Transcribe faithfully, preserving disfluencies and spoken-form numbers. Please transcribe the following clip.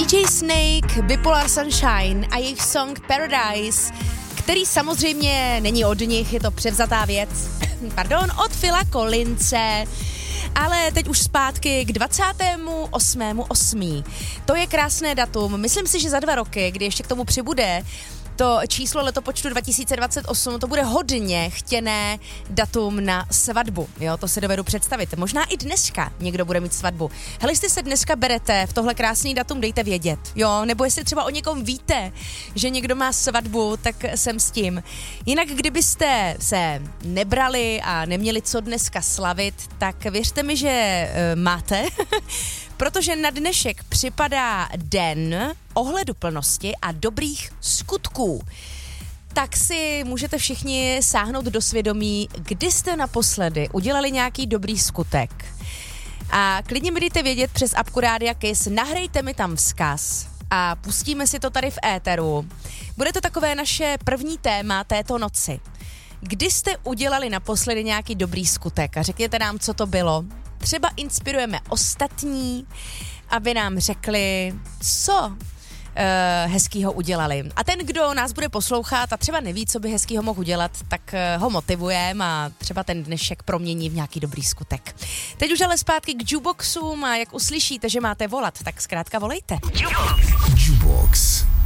dý džej Snake, Bipolar Sunshine a jejich song Paradise, který samozřejmě není od nich, je to převzatá věc, pardon, od Phila Collinse. Ale teď už zpátky k dvacátého osmého osmého To je krásné datum. Myslím si, že za dva roky, kdy ještě k tomu přibude to číslo letopočtu dva tisíce dvacet osm, to bude hodně chtěné datum na svatbu. Jo, to si dovedu představit. Možná i dneska někdo bude mít svatbu. Hele, jestli se dneska berete v tohle krásný datum, dejte vědět. Jo, nebo jestli třeba o někom víte, že někdo má svatbu, tak jsem s tím. Jinak, kdybyste se nebrali a neměli co dneska slavit, tak věřte mi, že uh, máte. Protože na dnešek připadá den ohleduplnosti a dobrých skutků. Tak si můžete všichni sáhnout do svědomí, kdy jste naposledy udělali nějaký dobrý skutek. A klidně mi dejte vědět přes apku Rádia Kiss, nahrejte mi tam vzkaz a pustíme si to tady v éteru. Bude to takové naše první téma této noci. Kdy jste udělali naposledy nějaký dobrý skutek a řekněte nám, co to bylo. Třeba inspirujeme ostatní, aby nám řekli, co uh, hezkýho udělali. A ten, kdo nás bude poslouchat a třeba neví, co by hezkýho mohl udělat, tak uh, ho motivujeme a třeba ten dnešek promění v nějaký dobrý skutek. Teď už ale zpátky k jukeboxům a jak uslyšíte, že máte volat, tak zkrátka volejte. Jukebox.